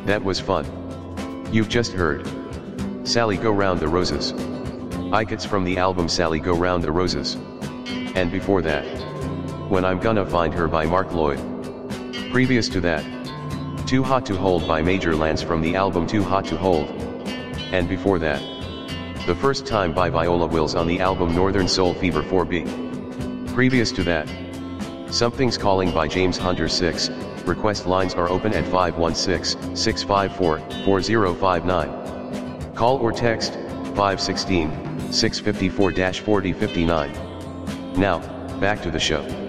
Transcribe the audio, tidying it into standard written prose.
That was fun. You've just heard Sally Go Round the Roses. It's from the album Sally Go Round the Roses. And before that, When I'm Gonna Find Her by Mark Lloyd. Previous to that, Too Hot to Hold by Major Lance from the album Too Hot to Hold. And before that, The First Time by Viola Wills on the album Northern Soul Fever 4B. Previous to that, Something's Calling by James Hunter 6. Request lines are open at 516-654-4059. Call or text 516-654-4059. Now, back to the show.